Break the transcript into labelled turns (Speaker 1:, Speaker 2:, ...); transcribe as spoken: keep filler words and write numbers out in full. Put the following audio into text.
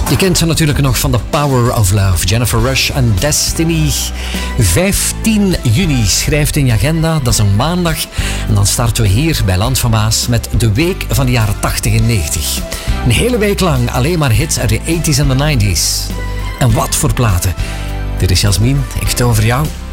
Speaker 1: Je kent ze natuurlijk nog van The Power of Love. Jennifer Rush en Destiny. vijftien juni, schrijft in je agenda. Dat is een maandag. En dan starten we hier bij Land van Maas met de week van de jaren tachtig en negentig. Een hele week lang alleen maar hits uit de tachtiger en de negentiger. En wat voor platen. Dit is Jasmin, ik tover jou.